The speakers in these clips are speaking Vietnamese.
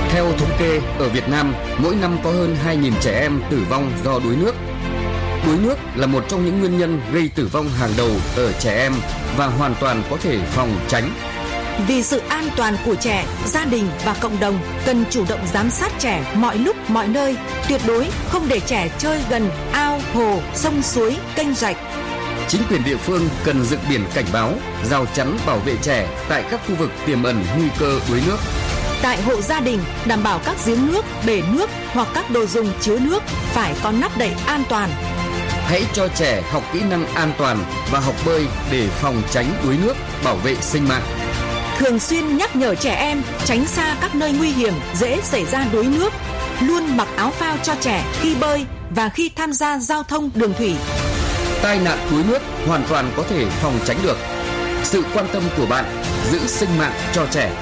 Theo thống kê, ở Việt Nam, mỗi năm có hơn 2.000 trẻ em tử vong do đuối nước. Đuối nước là một trong những nguyên nhân gây tử vong hàng đầu ở trẻ em và hoàn toàn có thể phòng tránh. Vì sự an toàn của trẻ, gia đình và cộng đồng cần chủ động giám sát trẻ mọi lúc mọi nơi, tuyệt đối không để trẻ chơi gần ao, hồ, sông suối, kênh rạch. Chính quyền địa phương cần dựng biển cảnh báo, rào chắn bảo vệ trẻ tại các khu vực tiềm ẩn nguy cơ đuối nước. Tại hộ gia đình, đảm bảo các giếng nước, bể nước hoặc các đồ dùng chứa nước phải có nắp đậy an toàn. Hãy cho trẻ học kỹ năng an toàn và học bơi để phòng tránh đuối nước, bảo vệ sinh mạng. Thường xuyên nhắc nhở trẻ em tránh xa các nơi nguy hiểm dễ xảy ra đuối nước. Luôn mặc áo phao cho trẻ khi bơi và khi tham gia giao thông đường thủy. Tai nạn đuối nước hoàn toàn có thể phòng tránh được. Sự quan tâm của bạn giữ sinh mạng cho trẻ.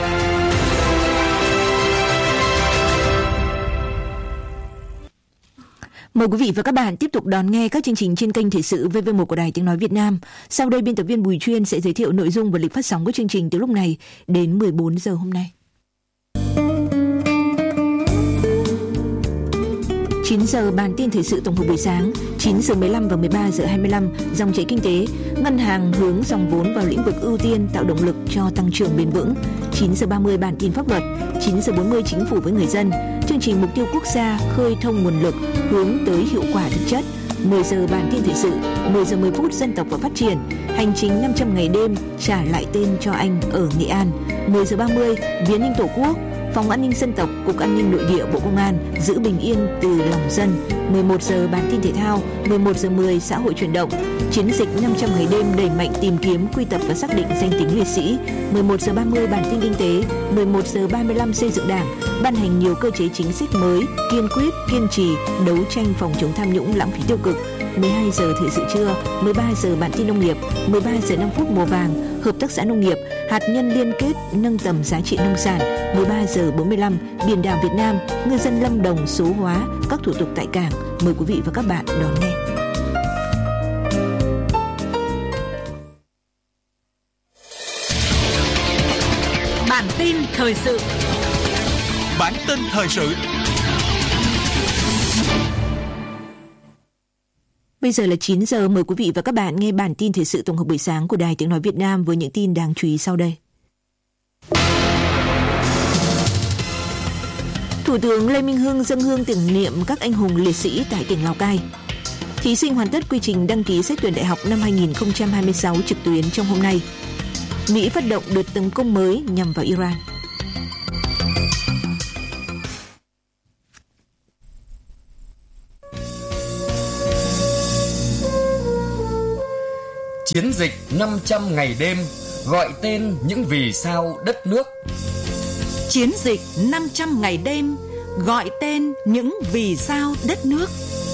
Mời quý vị và các bạn tiếp tục đón nghe các chương trình trên kênh Thời sự VV1 của Đài Tiếng Nói Việt Nam. Sau đây, biên tập viên Bùi Chuyên sẽ giới thiệu nội dung và lịch phát sóng của chương trình từ lúc này đến 14 giờ hôm nay. 9 giờ bản tin thời sự tổng hợp buổi sáng, 9 giờ 15 và 13 giờ 25 dòng chảy kinh tế, ngân hàng hướng dòng vốn vào lĩnh vực ưu tiên tạo động lực cho tăng trưởng bền vững. 9 giờ 30 bản tin pháp luật, 9 giờ 40 chính phủ với người dân, chương trình mục tiêu quốc gia khơi thông nguồn lực hướng tới hiệu quả thực chất. 10 giờ bản tin thời sự, 10 giờ 10 phút dân tộc và phát triển, hành trình 500 ngày đêm trả lại tên cho anh ở Nghệ An. 10 giờ 30 viếng ninh Tổ quốc, Phòng An ninh Dân tộc, Cục An ninh Nội địa Bộ Công an giữ bình yên từ lòng dân. 11 giờ bản tin thể thao, 11 giờ 10 xã hội chuyển động, chiến dịch 500 ngày đêm đẩy mạnh tìm kiếm, quy tập và xác định danh tính liệt sĩ. 11 giờ 30 bản tin kinh tế, 11 giờ 35 xây dựng Đảng, ban hành nhiều cơ chế chính sách mới, kiên quyết, kiên trì đấu tranh phòng chống tham nhũng, lãng phí tiêu cực. 12 giờ thời sự trưa, 13 giờ bản tin nông nghiệp, 13 giờ 5 phút mùa vàng, hợp tác xã nông nghiệp, hạt nhân liên kết nâng tầm giá trị nông sản. 13 giờ 45, biển đảo Việt Nam, ngư dân Lâm Đồng số hóa các thủ tục tại cảng. Mời quý vị và các bạn đón nghe. Bản tin thời sự. Bản tin thời sự. Bây giờ là 9 giờ, mời quý vị và các bạn nghe bản tin thời sự tổng hợp buổi sáng của Đài Tiếng Nói Việt Nam với những tin đáng chú ý sau đây. Thủ tướng Lê Minh Hưng dâng hương tưởng niệm các anh hùng liệt sĩ tại tỉnh Lào Cai. Thí sinh hoàn tất quy trình đăng ký xét tuyển đại học năm 2026 trực tuyến trong hôm nay. Mỹ phát động đợt tấn công mới nhằm vào Iran. Chiến dịch 500 ngày đêm gọi tên những vì sao đất nước. Chiến dịch 500 ngày đêm gọi tên những vì sao đất nước.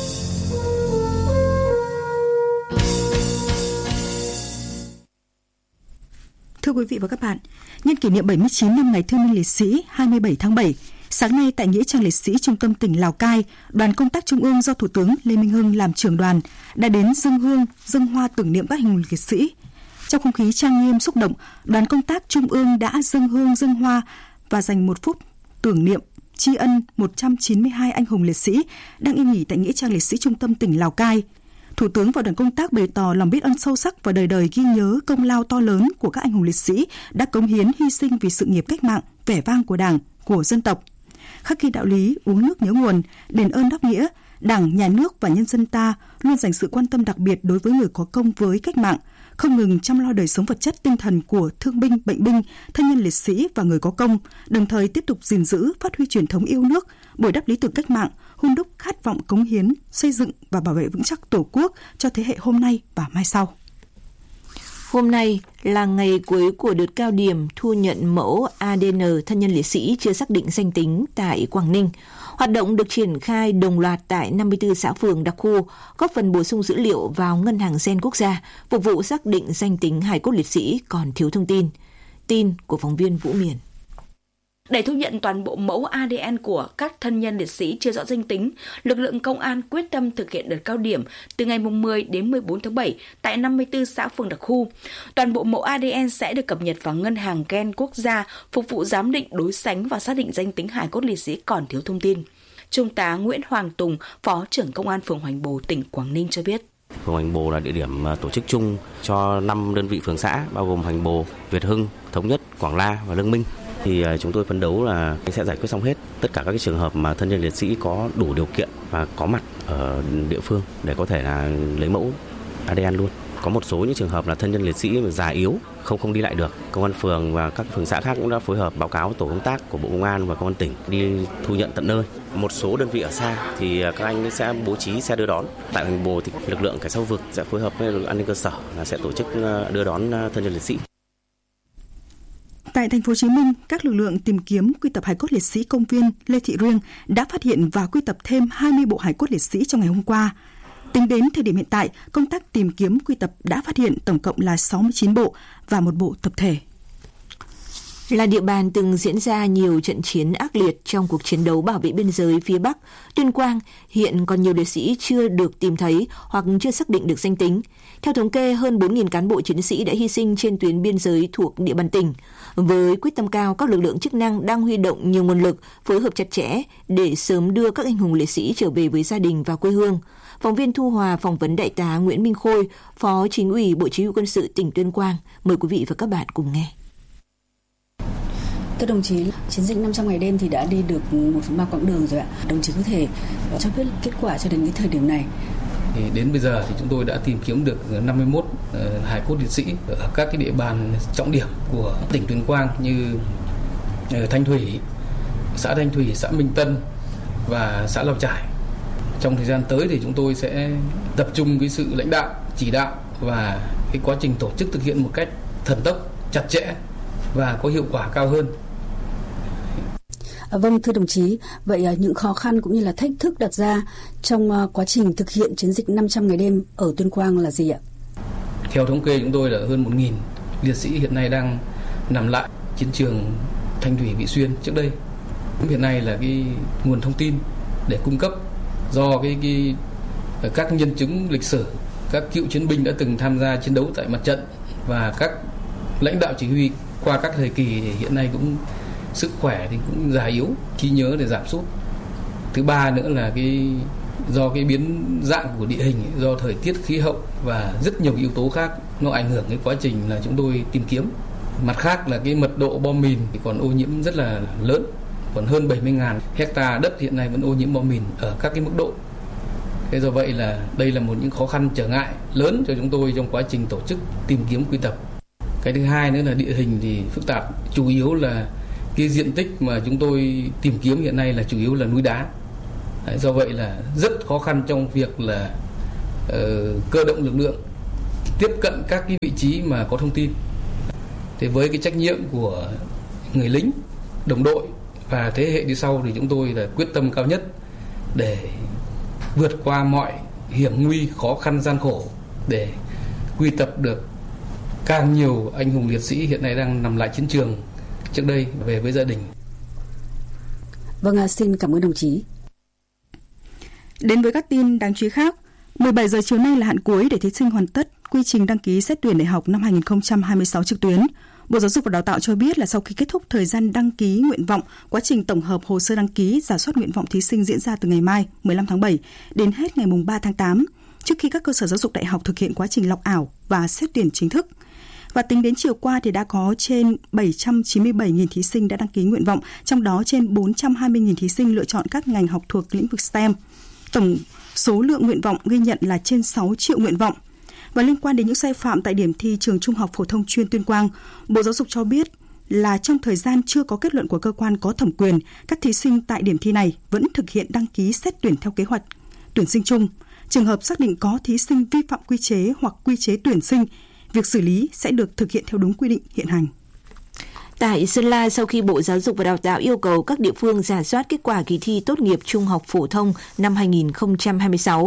Thưa quý vị và các bạn, nhân kỷ niệm 79 năm Ngày Thương binh Liệt sĩ 27 tháng 7, sáng nay tại Nghĩa trang Liệt sĩ Trung tâm tỉnh Lào Cai, đoàn công tác Trung ương do Thủ tướng Lê Minh Hưng làm trưởng đoàn đã đến dâng hương, dâng hoa tưởng niệm các anh hùng liệt sĩ. Trong không khí trang nghiêm xúc động, đoàn công tác Trung ương đã dâng hương, dâng hoa và dành 1 phút tưởng niệm tri ân 192 anh hùng liệt sĩ đang yên nghỉ tại Nghĩa trang Liệt sĩ Trung tâm tỉnh Lào Cai. Thủ tướng và đoàn công tác bày tỏ lòng biết ơn sâu sắc và đời đời ghi nhớ công lao to lớn của các anh hùng liệt sĩ đã cống hiến hy sinh vì sự nghiệp cách mạng, vẻ vang của Đảng, của dân tộc. Khắc ghi đạo lý uống nước nhớ nguồn, đền ơn đáp nghĩa, Đảng, Nhà nước và nhân dân ta luôn dành sự quan tâm đặc biệt đối với người có công với cách mạng, không ngừng chăm lo đời sống vật chất tinh thần của thương binh, bệnh binh, thân nhân liệt sĩ và người có công, đồng thời tiếp tục gìn giữ, phát huy truyền thống yêu nước, bồi đắp lý tưởng cách mạng, hun đúc khát vọng cống hiến, xây dựng và bảo vệ vững chắc Tổ quốc cho thế hệ hôm nay và mai sau. Hôm nay là ngày cuối của đợt cao điểm thu nhận mẫu ADN thân nhân liệt sĩ chưa xác định danh tính tại Quảng Ninh. Hoạt động được triển khai đồng loạt tại 54 xã phường đặc khu, góp phần bổ sung dữ liệu vào Ngân hàng Gen Quốc gia, phục vụ xác định danh tính hài cốt liệt sĩ còn thiếu thông tin. Tin của phóng viên Vũ Miền. Để thu nhận toàn bộ mẫu ADN của các thân nhân liệt sĩ chưa rõ danh tính, lực lượng công an quyết tâm thực hiện đợt cao điểm từ ngày 10 đến 14 tháng 7 tại 54 xã phường đặc khu. Toàn bộ mẫu ADN sẽ được cập nhật vào Ngân hàng Gen quốc gia, phục vụ giám định, đối sánh và xác định danh tính hài cốt liệt sĩ còn thiếu thông tin. Trung tá Nguyễn Hoàng Tùng, Phó trưởng Công an phường Hoành Bồ, tỉnh Quảng Ninh cho biết. Phường Hoành Bồ là địa điểm tổ chức chung cho 5 đơn vị phường xã, bao gồm Hoành Bồ, Việt Hưng, Thống Nhất, Quảng La và Lương Minh. Thì chúng tôi phấn đấu là sẽ giải quyết xong hết tất cả các cái trường hợp mà thân nhân liệt sĩ có đủ điều kiện và có mặt ở địa phương để có thể là lấy mẫu ADN luôn. Có một số những trường hợp là thân nhân liệt sĩ già yếu, không đi lại được. Công an phường và các phường xã khác cũng đã phối hợp báo cáo tổ công tác của Bộ Công an và Công an tỉnh đi thu nhận tận nơi. Một số đơn vị ở xa thì các anh sẽ bố trí xe đưa đón. Tại Hoành Bồ thì lực lượng cảnh sát khu vực sẽ phối hợp với lực lượng an ninh cơ sở là sẽ tổ chức đưa đón thân nhân liệt sĩ. Tại thành phố Hồ Chí Minh, các lực lượng tìm kiếm quy tập hài cốt liệt sĩ công viên Lê Thị Riêng đã phát hiện và quy tập thêm 20 bộ hài cốt liệt sĩ trong ngày hôm qua. Tính đến thời điểm hiện tại, công tác tìm kiếm quy tập đã phát hiện tổng cộng là 69 bộ và một bộ tập thể. Là địa bàn từng diễn ra nhiều trận chiến ác liệt trong cuộc chiến đấu bảo vệ biên giới phía Bắc, Tuyên Quang hiện còn nhiều liệt sĩ chưa được tìm thấy hoặc chưa xác định được danh tính. Theo thống kê, hơn 4.000 cán bộ chiến sĩ đã hy sinh trên tuyến biên giới thuộc địa bàn tỉnh. Với quyết tâm cao, các lực lượng chức năng đang huy động nhiều nguồn lực, phối hợp chặt chẽ để sớm đưa các anh hùng liệt sĩ trở về với gia đình và quê hương. Phóng viên Thu Hòa phỏng vấn Đại tá Nguyễn Minh Khôi, Phó Chính ủy Bộ Chỉ huy Quân sự tỉnh Tuyên Quang. Mời quý vị và các bạn cùng nghe. Thưa đồng chí, chiến dịch 500 ngày đêm thì đã đi được 1/3 quãng đường rồi ạ. Đồng chí có thể cho biết kết quả cho đến cái thời điểm này. Thì đến bây giờ thì chúng tôi đã tìm kiếm được 51 hài cốt liệt sĩ ở các cái địa bàn trọng điểm của tỉnh Tuyên Quang như Thanh Thủy, xã Thanh Thủy, xã Minh Tân và xã Lào Chải. Trong thời gian tới thì chúng tôi sẽ tập trung cái sự lãnh đạo, chỉ đạo và cái quá trình tổ chức thực hiện một cách thần tốc, chặt chẽ và có hiệu quả cao hơn. Vâng, thưa đồng chí, vậy những khó khăn cũng như là thách thức đặt ra trong quá trình thực hiện chiến dịch 500 ngày đêm ở Tuyên Quang là gì ạ? Theo thống kê chúng tôi là hơn 1.000 liệt sĩ hiện nay đang nằm lại chiến trường Thanh Thủy, Vị Xuyên trước đây. Hiện nay là cái nguồn thông tin để cung cấp do các nhân chứng lịch sử, các cựu chiến binh đã từng tham gia chiến đấu tại mặt trận và các lãnh đạo chỉ huy qua các thời kỳ thì hiện nay cũng sức khỏe thì cũng già yếu, trí nhớ để giảm sút. Thứ ba nữa là do cái biến dạng của địa hình, do thời tiết, khí hậu và rất nhiều yếu tố khác nó ảnh hưởng cái quá trình là chúng tôi tìm kiếm. Mặt khác là cái mật độ bom mìn thì còn ô nhiễm rất là lớn, còn hơn 70.000 hectare đất hiện nay vẫn ô nhiễm bom mìn ở các cái mức độ. Thế do vậy là đây là một những khó khăn trở ngại lớn cho chúng tôi trong quá trình tổ chức tìm kiếm quy tập. Cái thứ hai nữa là địa hình thì phức tạp, chủ yếu là cái diện tích mà chúng tôi tìm kiếm hiện nay là chủ yếu là núi đá. Do vậy là rất khó khăn trong việc là cơ động lực lượng tiếp cận các cái vị trí mà có thông tin. Thế với cái trách nhiệm của người lính, đồng đội và thế hệ đi sau thì chúng tôi là quyết tâm cao nhất để vượt qua mọi hiểm nguy, khó khăn, gian khổ để quy tập được càng nhiều anh hùng liệt sĩ hiện nay đang nằm lại chiến trường trước đây về với gia đình. Vâng, xin cảm ơn đồng chí. Đến với các tin đáng chú ý khác, 17 giờ chiều nay là hạn cuối để thí sinh hoàn tất quy trình đăng ký xét tuyển đại học năm 2026 trực tuyến. Bộ Giáo dục và Đào tạo cho biết là sau khi kết thúc thời gian đăng ký nguyện vọng, quá trình tổng hợp hồ sơ đăng ký, rà soát nguyện vọng thí sinh diễn ra từ ngày mai 15 tháng 7 đến hết ngày 3 tháng 8, trước khi các cơ sở giáo dục đại học thực hiện quá trình lọc ảo và xét tuyển chính thức. Và tính đến chiều qua thì đã có trên 797.000 thí sinh đã đăng ký nguyện vọng, trong đó trên 420.000 thí sinh lựa chọn các ngành học thuộc lĩnh vực STEM. Tổng số lượng nguyện vọng ghi nhận là trên 6 triệu nguyện vọng. Và liên quan đến những sai phạm tại điểm thi trường Trung học phổ thông chuyên Tuyên Quang, Bộ Giáo dục cho biết là trong thời gian chưa có kết luận của cơ quan có thẩm quyền, các thí sinh tại điểm thi này vẫn thực hiện đăng ký xét tuyển theo kế hoạch tuyển sinh chung. Trường hợp xác định có thí sinh vi phạm quy chế hoặc quy chế tuyển sinh, việc xử lý sẽ được thực hiện theo đúng quy định hiện hành. Tại Sơn La, sau khi Bộ Giáo dục và Đào tạo yêu cầu các địa phương rà soát kết quả kỳ thi tốt nghiệp trung học phổ thông năm 2026,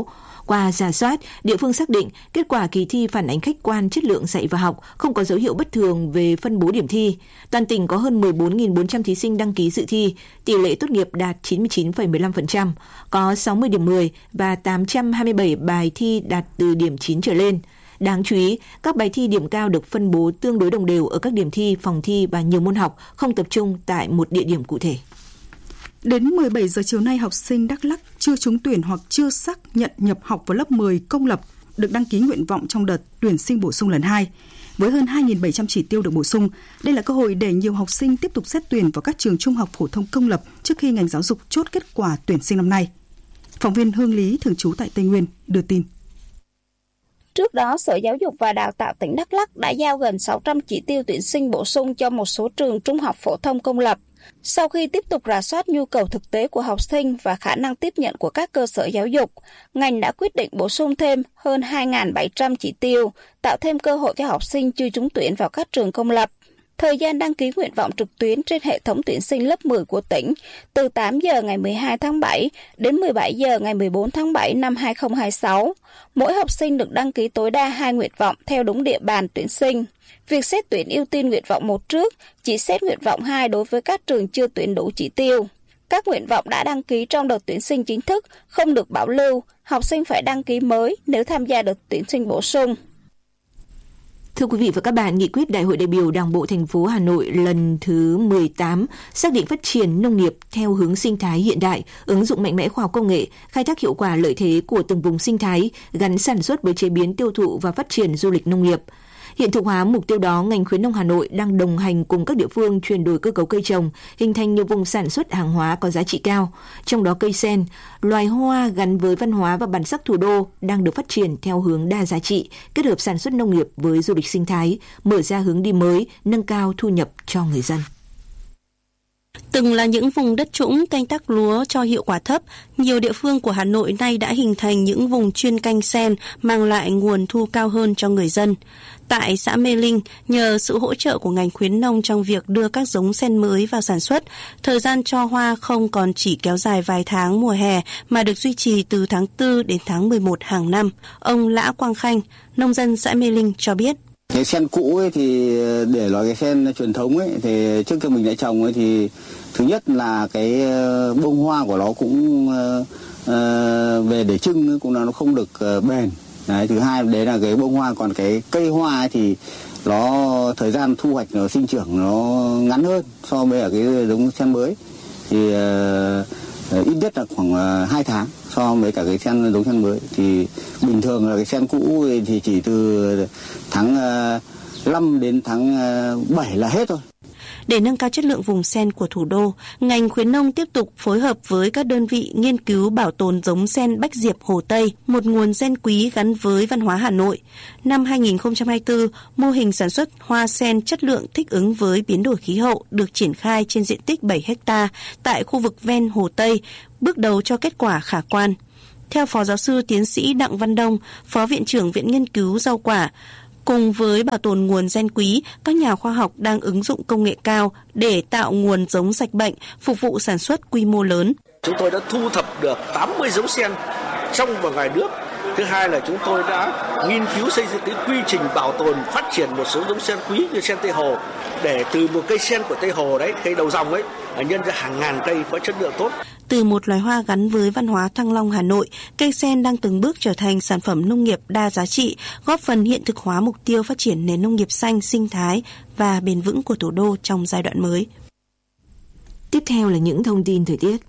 Qua rà soát, địa phương xác định kết quả kỳ thi phản ánh khách quan chất lượng dạy và học, không có dấu hiệu bất thường về phân bố điểm thi. Toàn tỉnh có hơn 14.400 thí sinh đăng ký dự thi, tỷ lệ tốt nghiệp đạt 99,15%, có 60 điểm 10 và 827 bài thi đạt từ điểm 9 trở lên. Đáng chú ý, các bài thi điểm cao được phân bố tương đối đồng đều ở các điểm thi, phòng thi và nhiều môn học, không tập trung tại một địa điểm cụ thể. Đến 17 giờ chiều nay, học sinh Đắk Lắk chưa trúng tuyển hoặc chưa xác nhận nhập học vào lớp 10 công lập được đăng ký nguyện vọng trong đợt tuyển sinh bổ sung lần 2. Với hơn 2.700 chỉ tiêu được bổ sung, đây là cơ hội để nhiều học sinh tiếp tục xét tuyển vào các trường trung học phổ thông công lập trước khi ngành giáo dục chốt kết quả tuyển sinh năm nay. Phóng viên Hương Lý thường trú tại Tây Nguyên đưa tin. Trước đó, Sở Giáo dục và Đào tạo tỉnh Đắk Lắk đã giao gần 600 chỉ tiêu tuyển sinh bổ sung cho một số trường trung học phổ thông công lập. Sau khi tiếp tục rà soát nhu cầu thực tế của học sinh và khả năng tiếp nhận của các cơ sở giáo dục, ngành đã quyết định bổ sung thêm hơn 2.700 chỉ tiêu, tạo thêm cơ hội cho học sinh chưa trúng tuyển vào các trường công lập. Thời gian đăng ký nguyện vọng trực tuyến trên hệ thống tuyển sinh lớp 10 của tỉnh từ 8 giờ ngày 12 tháng 7 đến 17 giờ ngày 14 tháng 7 năm 2026. Mỗi học sinh được đăng ký tối đa 2 nguyện vọng theo đúng địa bàn tuyển sinh. Việc xét tuyển ưu tiên nguyện vọng 1 trước, chỉ xét nguyện vọng 2 đối với các trường chưa tuyển đủ chỉ tiêu. Các nguyện vọng đã đăng ký trong đợt tuyển sinh chính thức không được bảo lưu, học sinh phải đăng ký mới nếu tham gia đợt tuyển sinh bổ sung. Thưa quý vị và các bạn, nghị quyết Đại hội đại biểu Đảng bộ thành phố Hà Nội lần thứ 18 xác định phát triển nông nghiệp theo hướng sinh thái hiện đại, ứng dụng mạnh mẽ khoa học công nghệ, khai thác hiệu quả lợi thế của từng vùng sinh thái, gắn sản xuất với chế biến, tiêu thụ và phát triển du lịch nông nghiệp. Hiện thực hóa mục tiêu đó, ngành khuyến nông Hà Nội đang đồng hành cùng các địa phương chuyển đổi cơ cấu cây trồng, hình thành nhiều vùng sản xuất hàng hóa có giá trị cao. Trong đó cây sen, loài hoa gắn với văn hóa và bản sắc thủ đô, đang được phát triển theo hướng đa giá trị, kết hợp sản xuất nông nghiệp với du lịch sinh thái, mở ra hướng đi mới, nâng cao thu nhập cho người dân. Từng là những vùng đất trũng canh tác lúa cho hiệu quả thấp, nhiều địa phương của Hà Nội nay đã hình thành những vùng chuyên canh sen mang lại nguồn thu cao hơn cho người dân. Tại xã Mê Linh, nhờ sự hỗ trợ của ngành khuyến nông trong việc đưa các giống sen mới vào sản xuất, thời gian cho hoa không còn chỉ kéo dài vài tháng mùa hè mà được duy trì từ tháng 4 đến tháng 11 hàng năm. Ông Lã Quang Khanh, nông dân xã Mê Linh cho biết. Cái sen cũ ấy thì để nói cái sen truyền thống ấy thì trước khi mình đã trồng ấy thì thứ nhất là cái bông hoa của nó cũng về để trưng cũng là nó không được bền. Đấy, thứ hai đấy là cái bông hoa, còn cái cây hoa ấy thì nó thời gian thu hoạch, nó sinh trưởng nó ngắn hơn so với ở cái giống sen mới, thì ít nhất là khoảng 2 tháng so với cả cái sen giống sen mới. Thì bình thường là cái sen cũ thì chỉ từ tháng 5 đến tháng 7 là hết thôi. Để nâng cao chất lượng vùng sen của thủ đô, ngành khuyến nông tiếp tục phối hợp với các đơn vị nghiên cứu bảo tồn giống sen Bách Diệp Hồ Tây, một nguồn gen quý gắn với văn hóa Hà Nội. Năm 2024, mô hình sản xuất hoa sen chất lượng thích ứng với biến đổi khí hậu được triển khai trên diện tích 7 ha tại khu vực ven Hồ Tây, bước đầu cho kết quả khả quan. Theo Phó Giáo sư Tiến sĩ Đặng Văn Đông, Phó Viện trưởng Viện Nghiên cứu Rau quả, cùng với bảo tồn nguồn gen quý, các nhà khoa học đang ứng dụng công nghệ cao để tạo nguồn giống sạch bệnh, phục vụ sản xuất quy mô lớn. Chúng tôi đã thu thập được 80 giống sen trong và ngoài nước. Thứ hai là chúng tôi đã nghiên cứu xây dựng cái quy trình bảo tồn phát triển một số giống sen quý như sen Tây Hồ, để từ một cây sen của Tây Hồ đấy, cây đầu dòng ấy, nhân ra hàng ngàn cây có chất lượng tốt. Từ một loài hoa gắn với văn hóa Thăng Long Hà Nội, cây sen đang từng bước trở thành sản phẩm nông nghiệp đa giá trị, góp phần hiện thực hóa mục tiêu phát triển nền nông nghiệp xanh, sinh thái và bền vững của thủ đô trong giai đoạn mới. Tiếp theo là những thông tin thời tiết.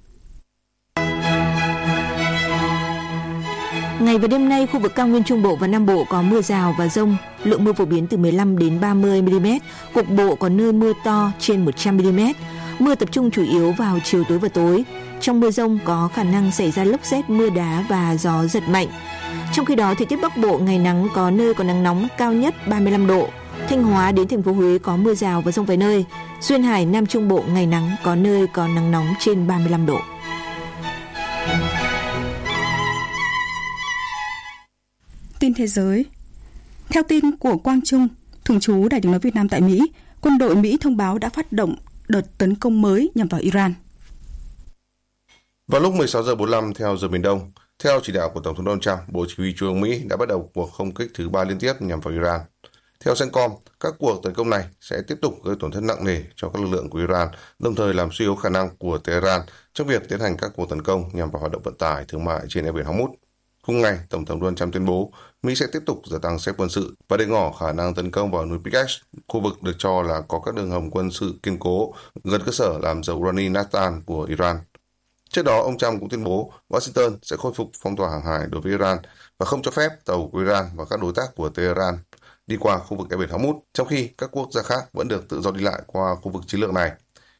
Ngày và đêm nay, khu vực cao nguyên Trung Bộ và Nam Bộ có mưa rào và dông, lượng mưa phổ biến từ 15 đến 30 mm, cục bộ có nơi mưa to trên 100 mm. Mưa tập trung chủ yếu vào chiều tối và tối. Trong mưa dông có khả năng xảy ra lốc sét, mưa đá và gió giật mạnh. Trong khi đó, thời tiết Bắc Bộ ngày nắng, có nơi có nắng nóng, cao nhất 35 độ. Thanh Hóa đến thành phố Huế có mưa rào và dông vài nơi. Duyên Hải, Nam Trung Bộ ngày nắng, có nơi có nắng nóng trên 35 độ. Tin thế giới. Theo tin của Quang Trung, thường trú Đài Tiếng nói Việt Nam tại Mỹ, quân đội Mỹ thông báo đã phát động đợt tấn công mới nhằm vào Iran. Vào lúc 16 giờ 45 theo giờ miền Đông, Theo chỉ đạo của Tổng thống Donald Trump, Bộ Chỉ huy Trung ương Mỹ đã bắt đầu cuộc không kích thứ 3 liên tiếp nhằm vào Iran. Theo CENTCOM, các cuộc tấn công này sẽ tiếp tục gây tổn thất nặng nề cho các lực lượng của Iran, đồng thời làm suy yếu khả năng của Tehran trong việc tiến hành các cuộc tấn công nhằm vào hoạt động vận tải thương mại trên eo biển Hormuz. Cùng ngày, Tổng thống Donald Trump tuyên bố Mỹ sẽ tiếp tục gia tăng xếp quân sự và để ngỏ khả năng tấn công vào núi Pickettsh, khu vực được cho là có các đường hầm quân sự kiên cố gần cơ sở làm dầu urani Natanz của Iran. Trước đó, ông Trump cũng tuyên bố Washington sẽ khôi phục phong tỏa hàng hải đối với Iran và không cho phép tàu của Iran và các đối tác của Tehran đi qua khu vực eo biển Hormuz, trong khi các quốc gia khác vẫn được tự do đi lại qua khu vực chiến lược này.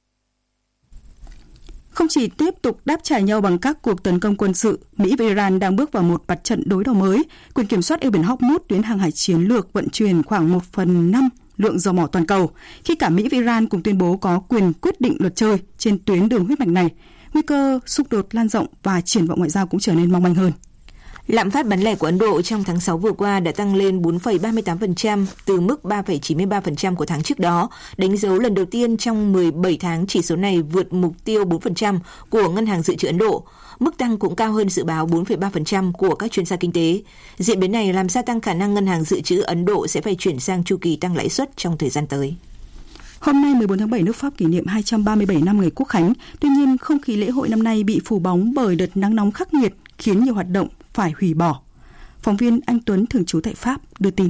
Không chỉ tiếp tục đáp trả nhau bằng các cuộc tấn công quân sự, Mỹ và Iran đang bước vào một mặt trận đối đầu mới. Quyền kiểm soát eo biển Hormuz, tuyến hàng hải chiến lược vận chuyển khoảng 1/5 lượng dầu mỏ toàn cầu, khi cả Mỹ và Iran cùng tuyên bố có quyền quyết định luật chơi trên tuyến đường huyết mạch này. Nguy cơ xung đột lan rộng và triển vọng ngoại giao cũng trở nên mong manh hơn. Lạm phát bán lẻ của Ấn Độ trong tháng 6 vừa qua đã tăng lên 4,38% từ mức 3,93% của tháng trước đó, đánh dấu lần đầu tiên trong 17 tháng chỉ số này vượt mục tiêu 4% của Ngân hàng Dự trữ Ấn Độ. Mức tăng cũng cao hơn dự báo 4,3% của các chuyên gia kinh tế. Diễn biến này làm gia tăng khả năng Ngân hàng Dự trữ Ấn Độ sẽ phải chuyển sang chu kỳ tăng lãi suất trong thời gian tới. Hôm nay 14 tháng 7, nước Pháp kỷ niệm 237 năm ngày Quốc khánh. Tuy nhiên, không khí lễ hội năm nay bị phủ bóng bởi đợt nắng nóng khắc nghiệt khiến nhiều hoạt động phải hủy bỏ. Phóng viên Anh Tuấn thường trú tại Pháp đưa tin.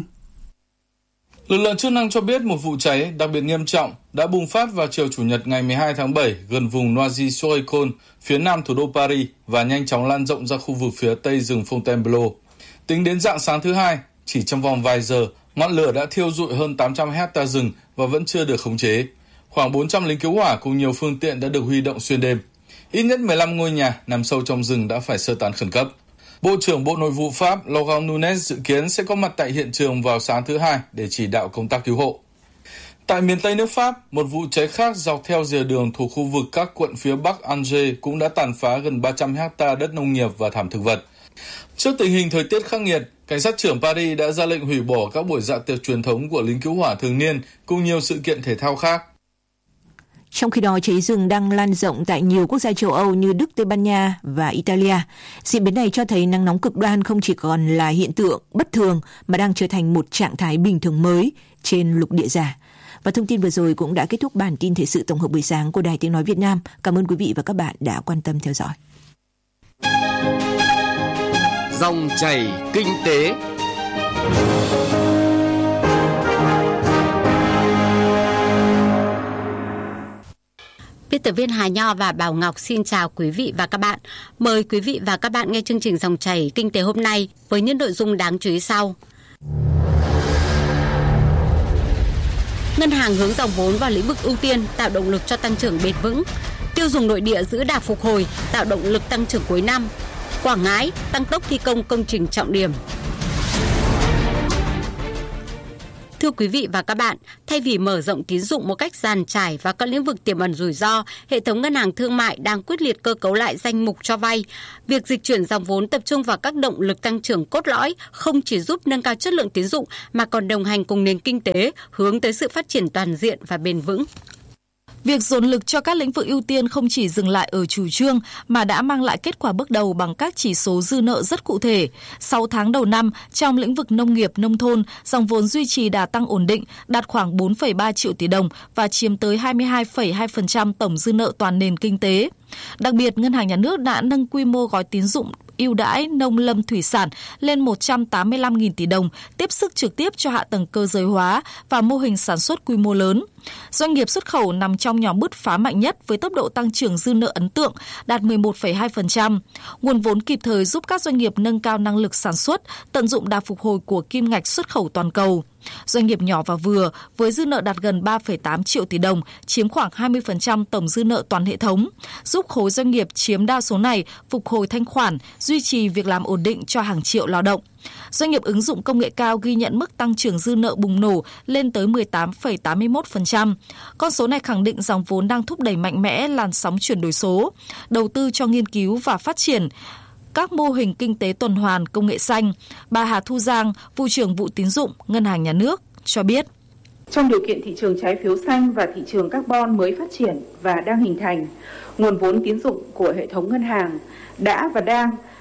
Lực lượng chức năng cho biết một vụ cháy đặc biệt nghiêm trọng đã bùng phát vào chiều Chủ nhật ngày 12 tháng 7 gần vùng Noisy-sur-École, phía nam thủ đô Paris và nhanh chóng lan rộng ra khu vực phía tây rừng Fontainebleau. Tính đến rạng sáng thứ Hai, chỉ trong vòng vài giờ, ngọn lửa đã thiêu rụi hơn 800 hecta rừng và vẫn chưa được khống chế. Khoảng 400 lính cứu hỏa cùng nhiều phương tiện đã được huy động xuyên đêm. Ít nhất 15 ngôi nhà nằm sâu trong rừng đã phải sơ tán khẩn cấp. Bộ trưởng Bộ Nội vụ Pháp Laurent Nunez dự kiến sẽ có mặt tại hiện trường vào sáng thứ Hai để chỉ đạo công tác cứu hộ. Tại miền Tây nước Pháp, một vụ cháy khác dọc theo rìa đường thuộc khu vực các quận phía Bắc Angers cũng đã tàn phá gần 300 hecta đất nông nghiệp và thảm thực vật. Trước tình hình thời tiết khắc nghiệt, Cảnh sát trưởng Paris đã ra lệnh hủy bỏ các buổi dạ tiệc truyền thống của lính cứu hỏa thường niên cùng nhiều sự kiện thể thao khác. Trong khi đó, cháy rừng đang lan rộng tại nhiều quốc gia châu Âu như Đức, Tây Ban Nha và Italia. Diễn biến này cho thấy nắng nóng cực đoan không chỉ còn là hiện tượng bất thường mà đang trở thành một trạng thái bình thường mới trên lục địa già. Và thông tin vừa rồi cũng đã kết thúc bản tin thời sự tổng hợp buổi sáng của Đài Tiếng Nói Việt Nam. Cảm ơn quý vị và các bạn đã quan tâm theo dõi. Dòng chảy kinh tế. Biên tập viên Hà Nho và Bảo Ngọc xin chào quý vị và các bạn. Mời quý vị và các bạn nghe chương trình Dòng chảy kinh tế hôm nay với những nội dung đáng chú ý sau. Ngân hàng hướng dòng vốn vào lĩnh vực ưu tiên tạo động lực cho tăng trưởng bền vững. Tiêu dùng nội địa giữ đà phục hồi tạo động lực tăng trưởng cuối năm. Quảng Ngãi tăng tốc thi công công trình trọng điểm. Thưa quý vị và các bạn, thay vì mở rộng tín dụng một cách dàn trải vào các lĩnh vực tiềm ẩn rủi ro, hệ thống ngân hàng thương mại đang quyết liệt cơ cấu lại danh mục cho vay. Việc dịch chuyển dòng vốn tập trung vào các động lực tăng trưởng cốt lõi không chỉ giúp nâng cao chất lượng tín dụng mà còn đồng hành cùng nền kinh tế hướng tới sự phát triển toàn diện và bền vững. Việc dồn lực cho các lĩnh vực ưu tiên không chỉ dừng lại ở chủ trương mà đã mang lại kết quả bước đầu bằng các chỉ số dư nợ rất cụ thể. 6 tháng đầu năm, trong lĩnh vực nông nghiệp nông thôn, dòng vốn duy trì đà tăng ổn định, đạt khoảng 4,3 triệu tỷ đồng và chiếm tới 22,2% tổng dư nợ toàn nền kinh tế. Đặc biệt, Ngân hàng Nhà nước đã nâng quy mô gói tín dụng ưu đãi nông lâm thủy sản lên 185.000 tỷ đồng, tiếp sức trực tiếp cho hạ tầng cơ giới hóa và mô hình sản xuất quy mô lớn. Doanh nghiệp xuất khẩu nằm trong nhóm bứt phá mạnh nhất với tốc độ tăng trưởng dư nợ ấn tượng đạt 11,2%. Nguồn vốn kịp thời giúp các doanh nghiệp nâng cao năng lực sản xuất, tận dụng đà phục hồi của kim ngạch xuất khẩu toàn cầu. Doanh nghiệp nhỏ và vừa với dư nợ đạt gần 3,8 triệu tỷ đồng, chiếm khoảng 20% tổng dư nợ toàn hệ thống, giúp khối doanh nghiệp chiếm đa số này phục hồi thanh khoản, duy trì việc làm ổn định cho hàng triệu lao động. Doanh nghiệp ứng dụng công nghệ cao ghi nhận mức tăng trưởng dư nợ bùng nổ lên tới 18,81%. Con số này khẳng định dòng vốn đang thúc đẩy mạnh mẽ làn sóng chuyển đổi số, đầu tư cho nghiên cứu và phát triển các mô hình kinh tế tuần hoàn công nghệ xanh. Bà Hà Thu Giang, Vụ trưởng Vụ Tín dụng Ngân hàng Nhà nước cho biết. Trong điều kiện thị trường trái phiếu xanh và thị trường carbon mới phát triển và đang hình thành, nguồn vốn tín dụng của hệ thống ngân hàng đã và đang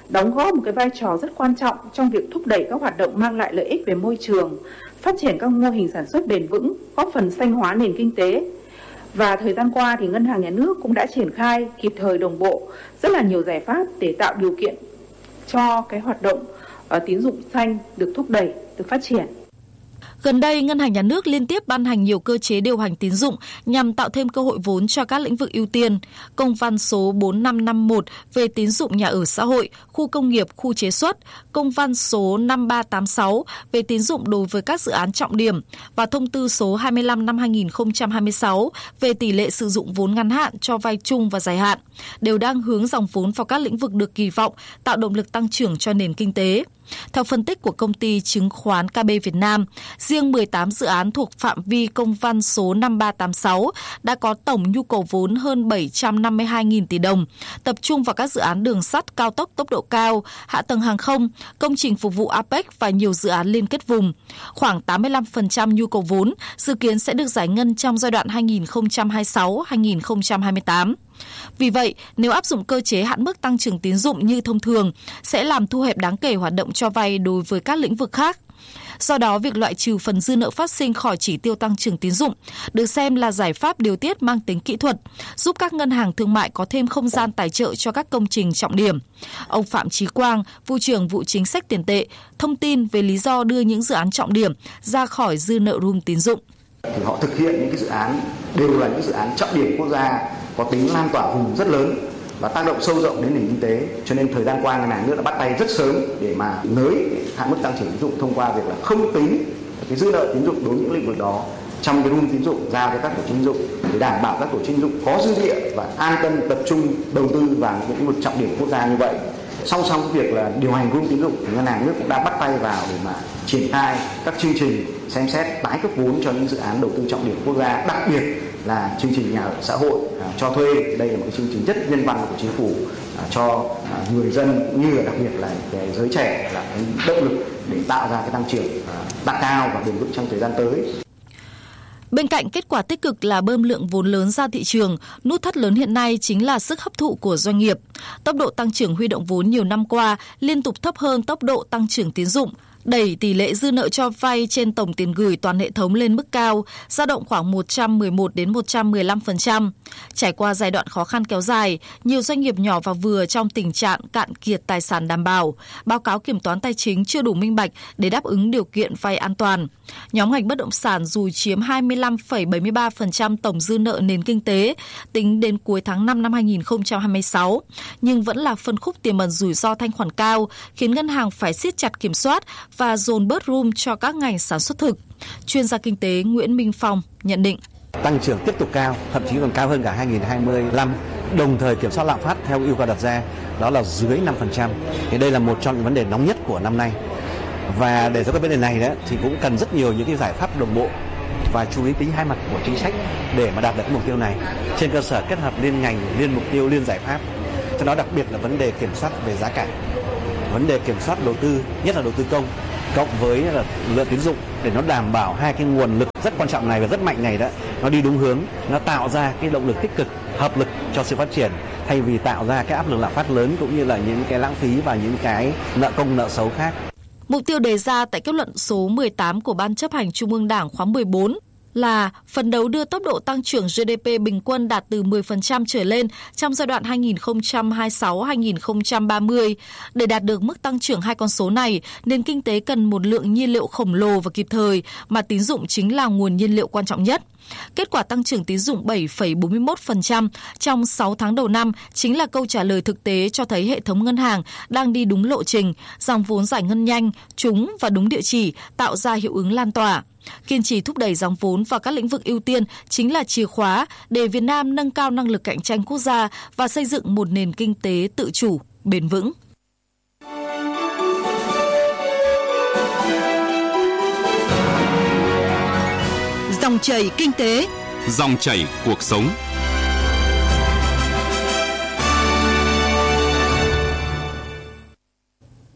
đóng góp một cái vai trò rất quan trọng trong việc thúc đẩy các hoạt động mang lại lợi ích về môi trường, phát triển các mô hình sản xuất bền vững, góp phần xanh hóa nền kinh tế. Và thời gian qua thì Ngân hàng Nhà nước cũng đã triển khai kịp thời đồng bộ rất là nhiều giải pháp để tạo điều kiện cho cái hoạt động tín dụng xanh được thúc đẩy, được phát triển. Gần đây, Ngân hàng Nhà nước liên tiếp ban hành nhiều cơ chế điều hành tín dụng nhằm tạo thêm cơ hội vốn cho các lĩnh vực ưu tiên. Công văn số 4551 về tín dụng nhà ở xã hội, khu công nghiệp, khu chế xuất, công văn số 5386 về tín dụng đối với các dự án trọng điểm và thông tư số 25 năm 2026 về tỷ lệ sử dụng vốn ngắn hạn cho vay chung và dài hạn đều đang hướng dòng vốn vào các lĩnh vực được kỳ vọng tạo động lực tăng trưởng cho nền kinh tế. Theo phân tích của công ty chứng khoán KB Việt Nam, riêng 18 dự án thuộc phạm vi công văn số 5386 đã có tổng nhu cầu vốn hơn 752.000 tỷ đồng, tập trung vào các dự án đường sắt cao tốc tốc độ cao, hạ tầng hàng không, công trình phục vụ APEC và nhiều dự án liên kết vùng. Khoảng 85% nhu cầu vốn dự kiến sẽ được giải ngân trong giai đoạn 2026-2028. Vì vậy, nếu áp dụng cơ chế hạn mức tăng trưởng tín dụng như thông thường, sẽ làm thu hẹp đáng kể hoạt động cho vay đối với các lĩnh vực khác. Do đó, việc loại trừ phần dư nợ phát sinh khỏi chỉ tiêu tăng trưởng tín dụng được xem là giải pháp điều tiết mang tính kỹ thuật, giúp các ngân hàng thương mại có thêm không gian tài trợ cho các công trình trọng điểm. Ông Phạm Chí Quang, Vụ trưởng Vụ Chính sách Tiền tệ, thông tin về lý do đưa những dự án trọng điểm ra khỏi dư nợ room tín dụng. Thì họ thực hiện những cái dự án đều là những dự án trọng điểm quốc gia, có tính lan tỏa vùng rất lớn và tác động sâu rộng đến nền kinh tế, cho nên thời gian qua ngân hàng nhà nước đã bắt tay rất sớm để mà nới hạn mức tăng trưởng tín dụng thông qua việc là không tính cái dư nợ tín dụng đối với những lĩnh vực đó trong cái room tín dụng giao cho các tổ chức tín dụng để đảm bảo các tổ chức tín dụng có dư địa và an tâm tập trung đầu tư vào những lĩnh vực trọng điểm quốc gia như vậy. Song song với việc là điều hành room tín dụng, thì ngân hàng nhà nước cũng đã bắt tay vào để mà triển khai các chương trình xem xét tái cấp vốn cho những dự án đầu tư trọng điểm quốc gia, đặc biệt là chương trình nhà ở xã hội cho thuê. Đây là một cái chương trình rất nhân văn của chính phủ cho người dân cũng như là đặc biệt là cái giới trẻ là cái động lực để tạo ra cái tăng trưởng đạt cao và bền vững trong thời gian tới. Bên cạnh kết quả tích cực là bơm lượng vốn lớn ra thị trường, nút thắt lớn hiện nay chính là sức hấp thụ của doanh nghiệp. Tốc độ tăng trưởng huy động vốn nhiều năm qua liên tục thấp hơn tốc độ tăng trưởng tín dụng, đẩy tỷ lệ dư nợ cho vay trên tổng tiền gửi toàn hệ thống lên mức cao, dao động khoảng 111 đến 115%. Trải qua giai đoạn khó khăn kéo dài, nhiều doanh nghiệp nhỏ và vừa trong tình trạng cạn kiệt tài sản đảm bảo, báo cáo kiểm toán tài chính chưa đủ minh bạch để đáp ứng điều kiện vay an toàn. Nhóm ngành bất động sản dù chiếm 25,73% tổng dư nợ nền kinh tế tính đến cuối tháng 5 năm 2026, nhưng vẫn là phân khúc tiềm ẩn rủi ro thanh khoản cao, khiến ngân hàng phải siết chặt kiểm soát và dồn bớt room cho các ngành sản xuất thực. Chuyên gia kinh tế Nguyễn Minh Phong nhận định. Tăng trưởng tiếp tục cao, thậm chí còn cao hơn cả 2025, đồng thời kiểm soát lạm phát theo yêu cầu đặt ra, đó là dưới 5%. Thì đây là một trong những vấn đề nóng nhất của năm nay. Và để cho cái vấn đề này đó, thì cũng cần rất nhiều những cái giải pháp đồng bộ và chú ý tính hai mặt của chính sách để mà đạt được cái mục tiêu này. Trên cơ sở kết hợp liên ngành, liên mục tiêu, liên giải pháp. Cho đó đặc biệt là vấn đề kiểm soát về giá cả, vấn đề kiểm soát đầu tư, nhất là đầu tư công, cộng với là lượng tín dụng để nó đảm bảo hai cái nguồn lực rất quan trọng này và rất mạnh này đó, nó đi đúng hướng, nó tạo ra cái động lực tích cực, hợp lực cho sự phát triển thay vì tạo ra cái áp lực lạm phát lớn cũng như là những cái lãng phí và những cái nợ công nợ xấu khác. Mục tiêu đề ra tại kết luận số 18 của Ban chấp hành Trung ương Đảng khóa 14 là phấn đấu đưa tốc độ tăng trưởng GDP bình quân đạt từ 10% trở lên trong giai đoạn 2026-2030. Để đạt được mức tăng trưởng hai con số này, nền kinh tế cần một lượng nhiên liệu khổng lồ và kịp thời, mà tín dụng chính là nguồn nhiên liệu quan trọng nhất. Kết quả tăng trưởng tín dụng 7,41% trong 6 tháng đầu năm chính là câu trả lời thực tế cho thấy hệ thống ngân hàng đang đi đúng lộ trình, dòng vốn giải ngân nhanh, trúng và đúng địa chỉ, tạo ra hiệu ứng lan tỏa. Kiên trì thúc đẩy dòng vốn vào các lĩnh vực ưu tiên chính là chìa khóa để Việt Nam nâng cao năng lực cạnh tranh quốc gia và xây dựng một nền kinh tế tự chủ, bền vững. Dòng chảy kinh tế, dòng chảy cuộc sống.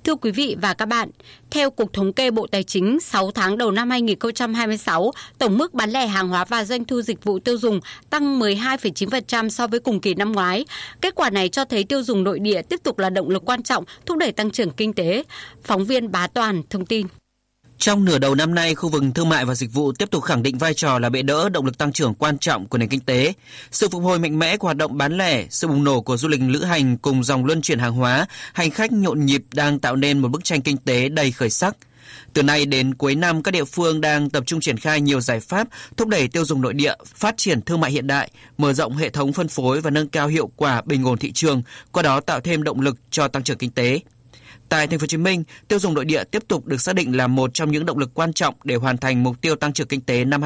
Thưa quý vị và các bạn, theo Cục Thống kê Bộ Tài chính, 6 tháng đầu năm 2026, tổng mức bán lẻ hàng hóa và doanh thu dịch vụ tiêu dùng tăng 12,9% so với cùng kỳ năm ngoái. Kết quả này cho thấy tiêu dùng nội địa tiếp tục là động lực quan trọng thúc đẩy tăng trưởng kinh tế. Phóng viên Bá Toàn thông tin. Trong nửa đầu năm nay, khu vực thương mại và dịch vụ tiếp tục khẳng định vai trò là bệ đỡ động lực tăng trưởng quan trọng của nền kinh tế. Sự phục hồi mạnh mẽ của hoạt động bán lẻ, sự bùng nổ của du lịch lữ hành cùng dòng luân chuyển hàng hóa, hành khách nhộn nhịp đang tạo nên một bức tranh kinh tế đầy khởi sắc. Từ nay đến cuối năm, các địa phương đang tập trung triển khai nhiều giải pháp thúc đẩy tiêu dùng nội địa, phát triển thương mại hiện đại, mở rộng hệ thống phân phối và nâng cao hiệu quả bình ổn thị trường, qua đó tạo thêm động lực cho tăng trưởng kinh tế. Tại Thành phố Hồ Chí Minh, tiêu dùng nội địa tiếp tục được xác định là một trong những động lực quan trọng để hoàn thành mục tiêu tăng trưởng kinh tế năm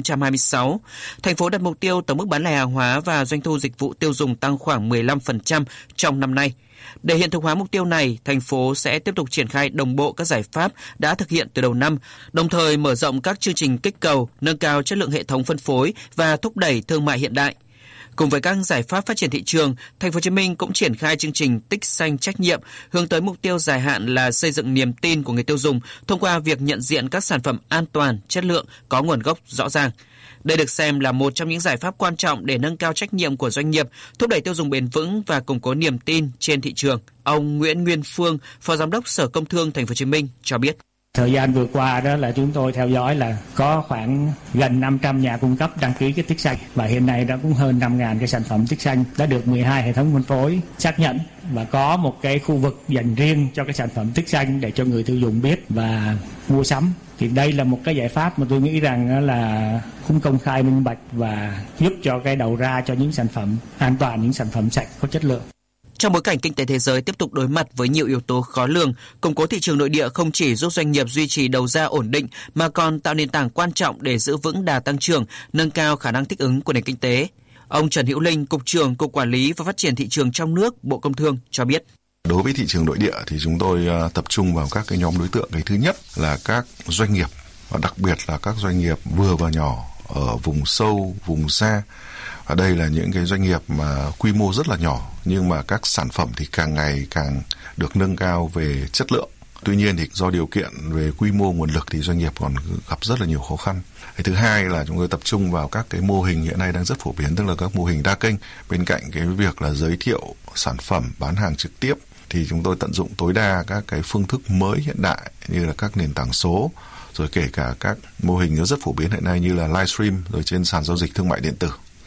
2026. Thành phố đặt mục tiêu tổng mức bán lẻ hàng hóa và doanh thu dịch vụ tiêu dùng tăng khoảng 15% trong năm nay. Để hiện thực hóa mục tiêu này, thành phố sẽ tiếp tục triển khai đồng bộ các giải pháp đã thực hiện từ đầu năm, đồng thời mở rộng các chương trình kích cầu, nâng cao chất lượng hệ thống phân phối và thúc đẩy thương mại hiện đại. Cùng với các giải pháp phát triển thị trường, Thành phố Hồ Chí Minh cũng triển khai chương trình tích xanh trách nhiệm hướng tới mục tiêu dài hạn là xây dựng niềm tin của người tiêu dùng thông qua việc nhận diện các sản phẩm an toàn, chất lượng, có nguồn gốc rõ ràng. Đây được xem là một trong những giải pháp quan trọng để nâng cao trách nhiệm của doanh nghiệp, thúc đẩy tiêu dùng bền vững và củng cố niềm tin trên thị trường. Ông Nguyễn Nguyên Phương, Phó Giám đốc Sở Công Thương Thành phố Hồ Chí Minh cho biết. Thời gian vừa qua đó là chúng tôi theo dõi là có khoảng gần 500 nhà cung cấp đăng ký cái tích xanh và hiện nay đã cũng hơn 5.000 cái sản phẩm tích xanh đã được 12 hệ thống phân phối xác nhận và có một cái khu vực dành riêng cho cái sản phẩm tích xanh để cho người tiêu dùng biết và mua sắm. Thì đây là một cái giải pháp mà tôi nghĩ rằng là không công khai minh bạch và giúp cho cái đầu ra cho những sản phẩm an toàn, những sản phẩm sạch có chất lượng. Trong bối cảnh kinh tế thế giới tiếp tục đối mặt với nhiều yếu tố khó lường, củng cố thị trường nội địa không chỉ giúp doanh nghiệp duy trì đầu ra ổn định mà còn tạo nền tảng quan trọng để giữ vững đà tăng trưởng, nâng cao khả năng thích ứng của nền kinh tế. Ông Trần Hữu Linh, Cục trưởng Cục Quản lý và Phát triển thị trường trong nước, Bộ Công Thương cho biết. Đối với thị trường nội địa thì chúng tôi tập trung vào các cái nhóm đối tượng. Cái thứ nhất là các doanh nghiệp, và đặc biệt là các doanh nghiệp vừa và nhỏ ở vùng sâu, vùng xa. Ở đây là những cái doanh nghiệp mà quy mô rất là nhỏ nhưng mà các sản phẩm thì càng ngày càng được nâng cao về chất lượng. Tuy nhiên thì do điều kiện về quy mô nguồn lực thì doanh nghiệp còn gặp rất là nhiều khó khăn. Cái thứ hai là chúng tôi tập trung vào các cái mô hình hiện nay đang rất phổ biến, tức là các mô hình đa kênh. Bên cạnh cái việc là giới thiệu sản phẩm, bán hàng trực tiếp thì chúng tôi tận dụng tối đa các cái phương thức mới hiện đại như là các nền tảng số, rồi kể cả các mô hình rất phổ biến hiện nay như là livestream rồi trên sàn giao dịch thương mại điện tử.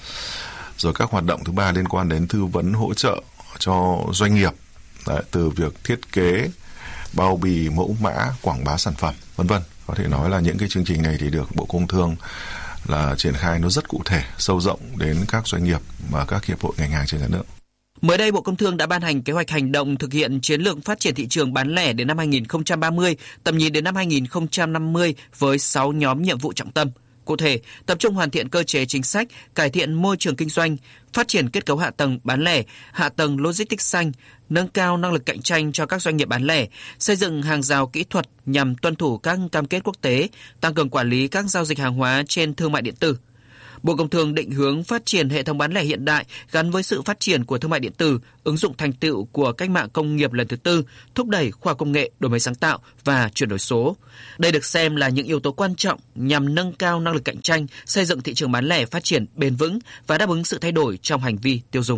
Rồi các hoạt động thứ ba liên quan đến tư vấn hỗ trợ cho doanh nghiệp, từ việc thiết kế, bao bì, mẫu mã, quảng bá sản phẩm, vân vân. Có thể nói là những cái chương trình này thì được Bộ Công Thương là triển khai nó rất cụ thể, sâu rộng đến các doanh nghiệp và các hiệp hội ngành hàng trên cả nước. Mới đây, Bộ Công Thương đã ban hành kế hoạch hành động thực hiện chiến lược phát triển thị trường bán lẻ đến năm 2030, tầm nhìn đến năm 2050 với 6 nhóm nhiệm vụ trọng tâm. Cụ thể, tập trung hoàn thiện cơ chế chính sách, cải thiện môi trường kinh doanh, phát triển kết cấu hạ tầng bán lẻ, hạ tầng logistics xanh, nâng cao năng lực cạnh tranh cho các doanh nghiệp bán lẻ, xây dựng hàng rào kỹ thuật nhằm tuân thủ các cam kết quốc tế, tăng cường quản lý các giao dịch hàng hóa trên thương mại điện tử. Bộ Công Thương định hướng phát triển hệ thống bán lẻ hiện đại gắn với sự phát triển của thương mại điện tử, ứng dụng thành tựu của cách mạng công nghiệp lần thứ tư, thúc đẩy khoa học công nghệ, đổi mới sáng tạo và chuyển đổi số. Đây được xem là những yếu tố quan trọng nhằm nâng cao năng lực cạnh tranh, xây dựng thị trường bán lẻ phát triển bền vững và đáp ứng sự thay đổi trong hành vi tiêu dùng.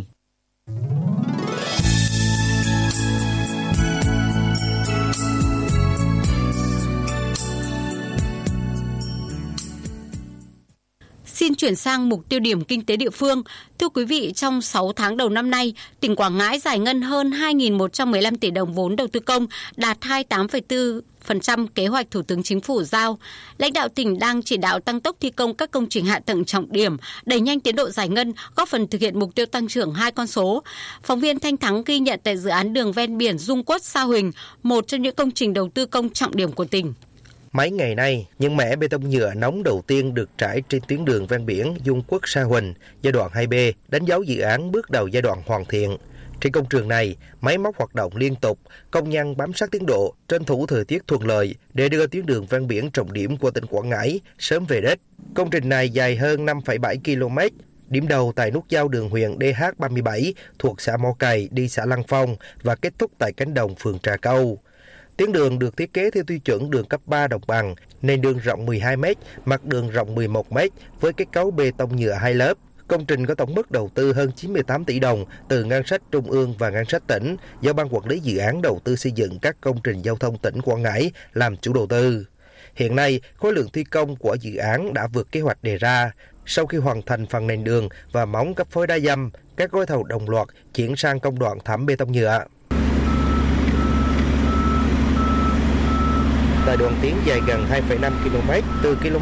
Xin chuyển sang mục tiêu điểm kinh tế địa phương. Thưa quý vị, trong 6 tháng đầu năm nay, tỉnh Quảng Ngãi giải ngân hơn 2.115 tỷ đồng vốn đầu tư công, đạt 28,4% kế hoạch Thủ tướng Chính phủ giao. Lãnh đạo tỉnh đang chỉ đạo tăng tốc thi công các công trình hạ tầng trọng điểm, đẩy nhanh tiến độ giải ngân, góp phần thực hiện mục tiêu tăng trưởng 2 con số. Phóng viên Thanh Thắng ghi nhận tại dự án đường ven biển Dung Quất Sa Huỳnh, một trong những công trình đầu tư công trọng điểm của tỉnh. Mấy ngày nay, những mẻ bê tông nhựa nóng đầu tiên được trải trên tuyến đường ven biển Dung Quất Sa Huỳnh, giai đoạn 2B, đánh dấu dự án bước đầu giai đoạn hoàn thiện. Trên công trường này, máy móc hoạt động liên tục, công nhân bám sát tiến độ, tranh thủ thời tiết thuận lợi để đưa tuyến đường ven biển trọng điểm của tỉnh Quảng Ngãi sớm về đích. Công trình này dài hơn 5,7 km, điểm đầu tại nút giao đường huyện DH37 thuộc xã Mỏ Cày đi xã Lăng Phong và kết thúc tại cánh đồng phường Trà Câu. Tuyến đường được thiết kế theo tiêu chuẩn đường cấp 3 đồng bằng, nền đường rộng 12 m, mặt đường rộng 11 m với kết cấu bê tông nhựa 2 lớp. Công trình có tổng mức đầu tư hơn 98 tỷ đồng từ ngân sách trung ương và ngân sách tỉnh do Ban Quản lý Dự án Đầu tư xây dựng các công trình giao thông tỉnh Quảng Ngãi làm chủ đầu tư. Hiện nay, khối lượng thi công của dự án đã vượt kế hoạch đề ra. Sau khi hoàn thành phần nền đường và móng cấp phối đá dăm, các gói thầu đồng loạt chuyển sang công đoạn thảm bê tông nhựa. Tại đoạn tuyến dài gần 2,5 km từ km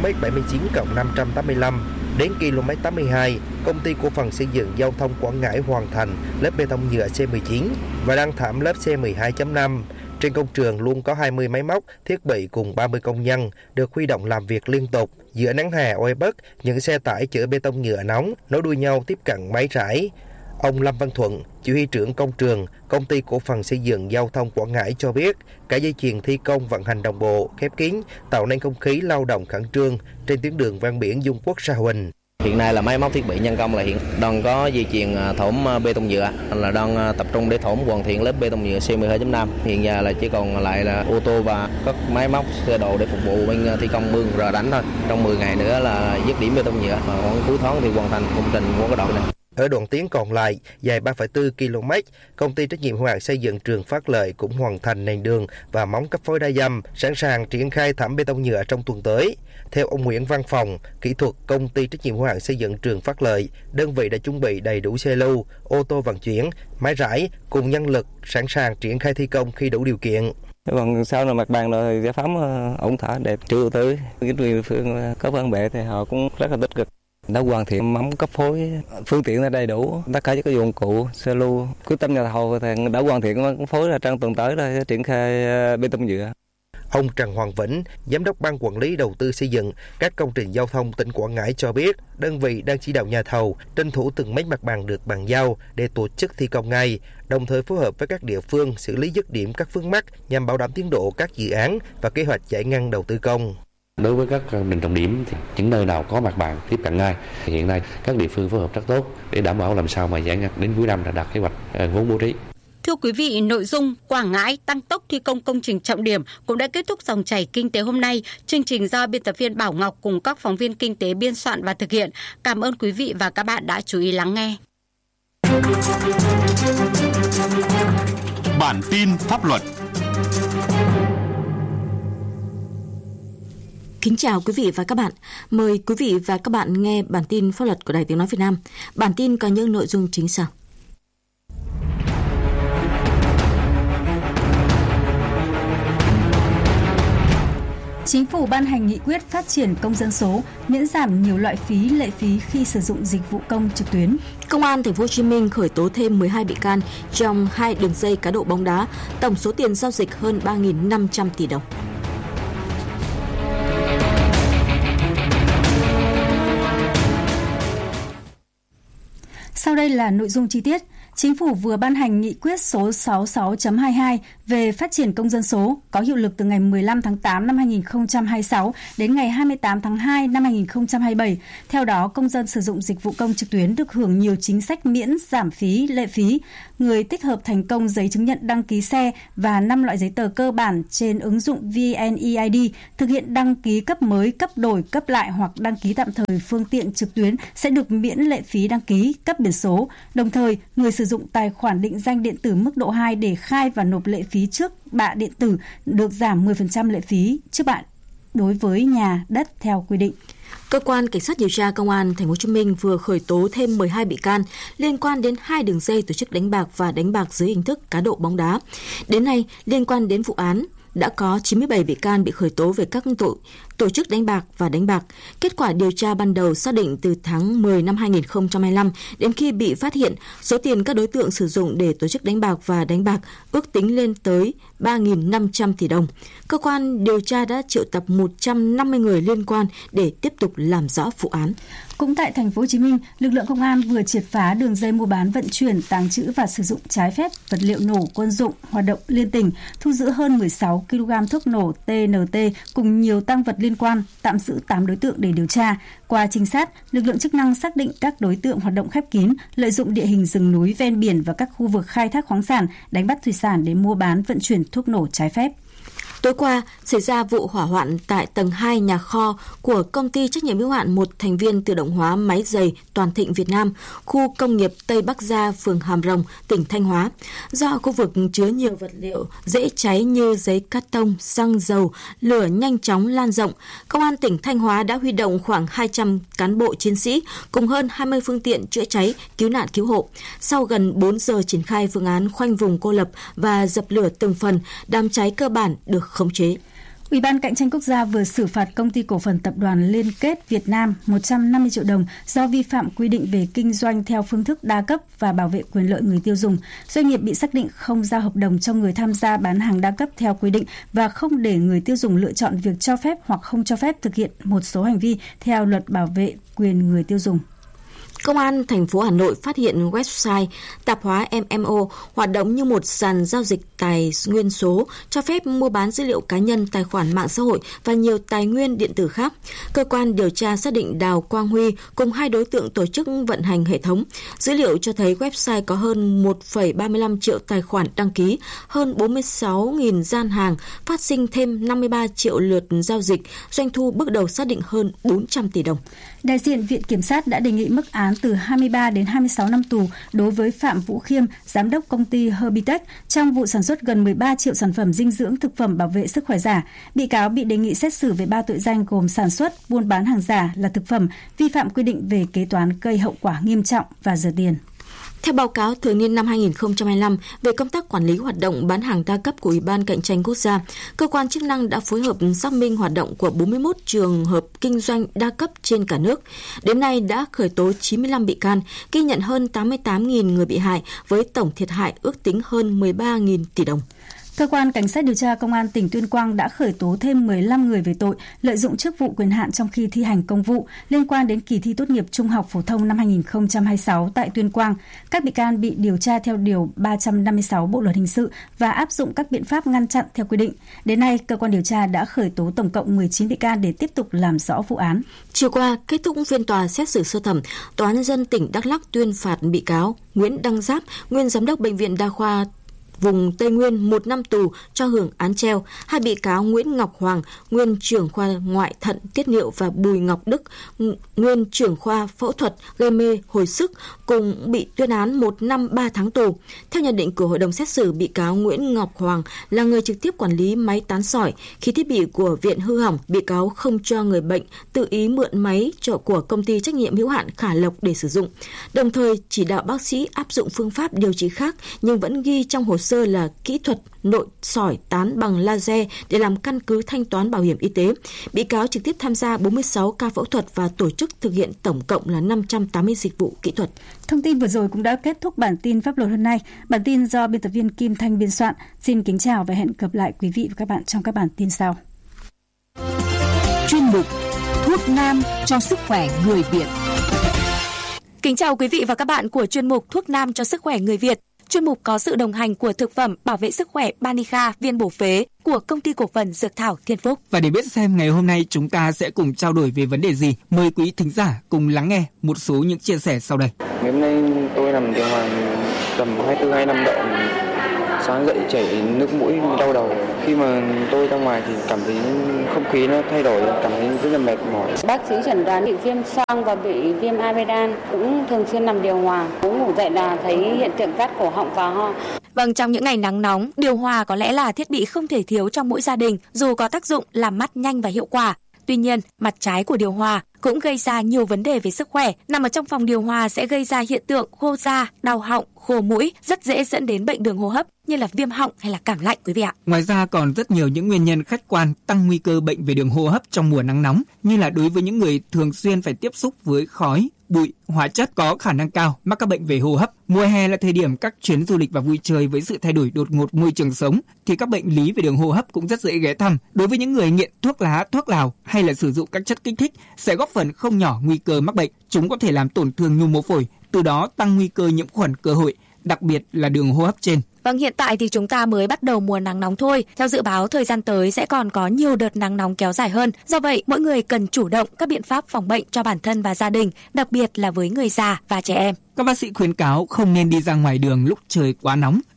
79+585 đến km 82, Công ty Cổ phần Xây dựng Giao thông Quảng Ngãi hoàn thành lớp bê tông nhựa C19 và đang thảm lớp C12.5. Trên công trường luôn có 20 máy móc, thiết bị cùng 30 công nhân được huy động làm việc liên tục. Giữa nắng hè oi bức, những xe tải chở bê tông nhựa nóng nối đuôi nhau tiếp cận máy rải. Ông Lâm Văn Thuận, chỉ huy trưởng công trường, Công ty Cổ phần Xây dựng Giao thông Quảng Ngãi cho biết, cả dây chuyền thi công vận hành đồng bộ, khép kín, tạo nên không khí lao động khẩn trương trên tuyến đường ven biển Dung Quốc - Sa Huỳnh. Hiện nay là máy móc thiết bị nhân công là hiện đang có dây chuyền thổm bê tông nhựa, là đang tập trung để thổm hoàn thiện lớp bê tông nhựa C12.5. Hiện giờ là chỉ còn lại là ô tô và các máy móc xe đồ để phục vụ bên thi công mương rờ đánh thôi. Trong 10 ngày nữa là dứt điểm bê tông nhựa, khoảng cuối tháng thì hoàn thành công trình của cái đội này. Ở đoạn tuyến còn lại, dài 3,4 km, Công ty trách nhiệm hữu hạn xây dựng Trường Phát Lợi cũng hoàn thành nền đường và móng cấp phối đá dăm, sẵn sàng triển khai thảm bê tông nhựa trong tuần tới. Theo ông Nguyễn Văn Phòng, kỹ thuật Công ty trách nhiệm hữu hạn xây dựng Trường Phát Lợi, đơn vị đã chuẩn bị đầy đủ xe lưu, ô tô vận chuyển, máy rải cùng nhân lực sẵn sàng triển khai thi công khi đủ điều kiện. Còn sau là mặt bằng rồi giải phóng ổn thỏa để chủ đầu tư, chính quyền địa phương có vấn đề thì họ cũng rất là tích cực. Đã hoàn thiện móng cấp phối, phương tiện là đầy đủ, tất cả các dụng cụ, xe lưu, quyết tâm nhà thầu thì đã hoàn thiện móng phối là trong tuần tới rồi triển khai bê tông nhựa. Ông Trần Hoàng Vĩnh, Giám đốc Ban Quản lý Đầu tư xây dựng các công trình giao thông tỉnh Quảng Ngãi cho biết, đơn vị đang chỉ đạo nhà thầu tranh thủ từng mét mặt bằng được bàn giao để tổ chức thi công ngay, đồng thời phối hợp với các địa phương xử lý dứt điểm các vướng mắc nhằm bảo đảm tiến độ các dự án và kế hoạch giải ngân đầu tư công. Đối với các công trình trọng điểm thì những nơi nào có mặt bằng tiếp cận ngay. Hiện nay các địa phương phối hợp rất tốt để đảm bảo làm sao mà giải ngân đến cuối năm đã đạt kế hoạch vốn bố trí. Thưa quý vị, nội dung Quảng Ngãi tăng tốc thi công công trình trọng điểm cũng đã kết thúc dòng chảy kinh tế hôm nay. Chương trình do biên tập viên Bảo Ngọc cùng các phóng viên kinh tế biên soạn và thực hiện. Cảm ơn quý vị và các bạn đã chú ý lắng nghe. Bản tin pháp luật. Kính chào quý vị và các bạn. Mời quý vị và các bạn nghe bản tin pháp luật của Đài Tiếng nói Việt Nam. Bản tin có những nội dung chính sau. Chính phủ ban hành nghị quyết phát triển công dân số, miễn giảm nhiều loại phí, lệ phí khi sử dụng dịch vụ công trực tuyến. Công an Thành phố Hồ Chí Minh khởi tố thêm 12 bị can trong 2 đường dây cá độ bóng đá, tổng số tiền giao dịch hơn 3.500 tỷ đồng. Sau đây là nội dung chi tiết. Chính phủ vừa ban hành nghị quyết số 66.22 về phát triển công dân số có hiệu lực từ ngày 15 tháng 8 năm 2026 đến ngày 28 tháng 2 năm 2027. Theo đó, công dân sử dụng dịch vụ công trực tuyến được hưởng nhiều chính sách miễn giảm phí, lệ phí. Người tích hợp thành công giấy chứng nhận đăng ký xe và 5 loại giấy tờ cơ bản trên ứng dụng VNeID, thực hiện đăng ký cấp mới, cấp đổi, cấp lại hoặc đăng ký tạm thời phương tiện trực tuyến sẽ được miễn lệ phí đăng ký, cấp biển số. Đồng thời, người sử dụng tài khoản định danh điện tử mức độ 2 để khai và nộp lệ phí trước bạ điện tử được giảm 10% lệ phí trước bạ đối với nhà, đất theo quy định. Cơ quan Cảnh sát điều tra Công an Thành phố Hồ Chí Minh vừa khởi tố thêm 12 bị can liên quan đến 2 đường dây tổ chức đánh bạc và đánh bạc dưới hình thức cá độ bóng đá. Đến nay, liên quan đến vụ án, đã có 97 bị can bị khởi tố về các tội tổ chức đánh bạc và đánh bạc. Kết quả điều tra ban đầu xác định từ tháng 10 năm 2025 đến khi bị phát hiện, số tiền các đối tượng sử dụng để tổ chức đánh bạc và đánh bạc ước tính lên tới 3.500 tỷ đồng. Cơ quan điều tra đã triệu tập 150 người liên quan để tiếp tục làm rõ vụ án. Cũng tại Thành phố Hồ Chí Minh, lực lượng công an vừa triệt phá đường dây mua bán, vận chuyển, tàng trữ và sử dụng trái phép vật liệu nổ quân dụng hoạt động liên tỉnh, thu giữ hơn 16 kg thuốc nổ TNT cùng nhiều tang vật liên quan, tạm giữ 8 đối tượng để điều tra. Qua trinh sát, lực lượng chức năng xác định các đối tượng hoạt động khép kín, lợi dụng địa hình rừng núi ven biển và các khu vực khai thác khoáng sản, đánh bắt thủy sản để mua bán, vận chuyển thuốc nổ trái phép. Tối qua, xảy ra vụ hỏa hoạn tại tầng 2 nhà kho của công ty trách nhiệm hữu hạn một thành viên tự động hóa máy giày Toàn Thịnh Việt Nam, khu công nghiệp Tây Bắc Gia, phường Hàm Rồng, tỉnh Thanh Hóa. Do khu vực chứa nhiều vật liệu dễ cháy như giấy cát tông, xăng dầu, lửa nhanh chóng lan rộng, Công an tỉnh Thanh Hóa đã huy động khoảng 200 cán bộ chiến sĩ cùng hơn 20 phương tiện chữa cháy, cứu nạn cứu hộ. Sau gần 4 giờ triển khai phương án khoanh vùng cô lập và dập lửa từng phần, đám cháy cơ bản được khống chế. Ủy ban Cạnh tranh Quốc gia vừa xử phạt Công ty Cổ phần Tập đoàn Liên kết Việt Nam 150 triệu đồng do vi phạm quy định về kinh doanh theo phương thức đa cấp và bảo vệ quyền lợi người tiêu dùng. Doanh nghiệp bị xác định không giao hợp đồng cho người tham gia bán hàng đa cấp theo quy định và không để người tiêu dùng lựa chọn việc cho phép hoặc không cho phép thực hiện một số hành vi theo luật bảo vệ quyền người tiêu dùng. Công an thành phố Hà Nội phát hiện website tạp hóa MMO hoạt động như một sàn giao dịch tài nguyên số, cho phép mua bán dữ liệu cá nhân, tài khoản mạng xã hội và nhiều tài nguyên điện tử khác. Cơ quan điều tra xác định Đào Quang Huy cùng 2 đối tượng tổ chức vận hành hệ thống. Dữ liệu cho thấy website có hơn 1,35 triệu tài khoản đăng ký, hơn 46.000 gian hàng, phát sinh thêm 53 triệu lượt giao dịch, doanh thu bước đầu xác định hơn 400 tỷ đồng. Đại diện Viện Kiểm sát đã đề nghị mức án từ 23 đến 26 năm tù đối với Phạm Vũ Khiêm, giám đốc công ty Herbitech trong vụ sản xuất gần 13 triệu sản phẩm dinh dưỡng thực phẩm bảo vệ sức khỏe giả. Bị cáo bị đề nghị xét xử về 3 tội danh gồm sản xuất, buôn bán hàng giả là thực phẩm, vi phạm quy định về kế toán gây hậu quả nghiêm trọng và rửa tiền. Theo báo cáo thường niên năm 2025 về công tác quản lý hoạt động bán hàng đa cấp của Ủy ban Cạnh tranh Quốc gia, cơ quan chức năng đã phối hợp xác minh hoạt động của 41 trường hợp kinh doanh đa cấp trên cả nước. Đến nay đã khởi tố 95 bị can, ghi nhận hơn 88.000 người bị hại với tổng thiệt hại ước tính hơn 13.000 tỷ đồng. Cơ quan Cảnh sát điều tra Công an tỉnh Tuyên Quang đã khởi tố thêm 15 người về tội lợi dụng chức vụ quyền hạn trong khi thi hành công vụ liên quan đến kỳ thi tốt nghiệp trung học phổ thông năm 2026 tại Tuyên Quang. Các bị can bị điều tra theo Điều 356 Bộ Luật Hình sự và áp dụng các biện pháp ngăn chặn theo quy định. Đến nay, cơ quan điều tra đã khởi tố tổng cộng 19 bị can để tiếp tục làm rõ vụ án. Chiều qua, kết thúc phiên tòa xét xử sơ thẩm, Tòa án nhân dân tỉnh Đắk Lắk tuyên phạt bị cáo Nguyễn Đăng Giáp, nguyên giám đốc Bệnh viện Đa khoa vùng Tây Nguyên 1 năm tù cho hưởng án treo. 2 bị cáo Nguyễn Ngọc Hoàng, nguyên trưởng khoa ngoại thận tiết niệu và Bùi Ngọc Đức, nguyên trưởng khoa phẫu thuật gây mê hồi sức cùng bị tuyên án 1 năm 3 tháng tù. Theo nhận định của hội đồng xét xử, bị cáo Nguyễn Ngọc Hoàng là người trực tiếp quản lý máy tán sỏi. Khi thiết bị của viện hư hỏng, bị cáo không cho người bệnh tự ý mượn máy của công ty trách nhiệm hữu hạn Khả Lộc để sử dụng. Đồng thời chỉ đạo bác sĩ áp dụng phương pháp điều trị khác nhưng vẫn ghi trong hồ sơ là kỹ thuật nội sỏi tán bằng laser để làm căn cứ thanh toán bảo hiểm y tế. Bị cáo trực tiếp tham gia 46 ca phẫu thuật và tổ chức thực hiện tổng cộng là 580 dịch vụ kỹ thuật. Thông tin vừa rồi cũng đã kết thúc bản tin pháp luật hôm nay. Bản tin do biên tập viên Kim Thanh biên soạn. Xin kính chào và hẹn gặp lại quý vị và các bạn trong các bản tin sau. Chuyên mục Thuốc nam cho sức khỏe người Việt. Kính chào quý vị và các bạn của chuyên mục Thuốc nam cho sức khỏe người Việt. Chuyên mục có sự đồng hành của thực phẩm bảo vệ sức khỏe Banica viên bổ phế của Công ty Cổ phần Dược thảo Thiên Phúc. Và để biết xem ngày hôm nay chúng ta sẽ cùng trao đổi về vấn đề gì, mời quý thính giả cùng lắng nghe một số những chia sẻ sau đây. Ngày hôm nay tôi nằm điều hòa tầm 24-25 độ, sáng dậy chảy nước mũi, đau đầu. Khi mà tôi ra ngoài thì cảm thấy không khí nó thay đổi, cảm thấy rất là mệt mỏi. Bác sĩ chẩn đoán bị viêm xoang và bị viêm amidan, cũng thường xuyên nằm điều hòa. Cũng ngủ dậy là thấy hiện tượng rát cổ họng và ho. Vâng, trong những ngày nắng nóng, điều hòa có lẽ là thiết bị không thể thiếu trong mỗi gia đình, dù có tác dụng làm mát nhanh và hiệu quả. Tuy nhiên, mặt trái của điều hòa cũng gây ra nhiều vấn đề về sức khỏe. Nằm ở trong phòng điều hòa sẽ gây ra hiện tượng khô da, đau họng, khô mũi, rất dễ dẫn đến bệnh đường hô hấp như là viêm họng hay là cảm lạnh quý vị ạ. Ngoài ra còn rất nhiều những nguyên nhân khách quan tăng nguy cơ bệnh về đường hô hấp trong mùa nắng nóng, như là đối với những người thường xuyên phải tiếp xúc với khói, bụi, hóa chất có khả năng cao mắc các bệnh về hô hấp. Mùa hè là thời điểm các chuyến du lịch và vui chơi với sự thay đổi đột ngột môi trường sống thì các bệnh lý về đường hô hấp cũng rất dễ ghé thăm. Đối với những người nghiện thuốc lá, thuốc lào hay là sử dụng các chất kích thích sẽ góp phần không nhỏ nguy cơ mắc bệnh. Chúng có thể làm tổn thương nhu mô phổi, từ đó tăng nguy cơ nhiễm khuẩn cơ hội, đặc biệt là đường hô hấp trên. Vâng, hiện tại thì chúng ta mới bắt đầu mùa nắng nóng thôi. Theo dự báo, thời gian tới sẽ còn có nhiều đợt nắng nóng kéo dài hơn. Do vậy, mỗi người cần chủ động các biện pháp phòng bệnh cho bản thân và gia đình, đặc biệt là với người già và trẻ em. Các bác sĩ khuyến cáo không nên đi ra ngoài đường lúc trời quá nóng,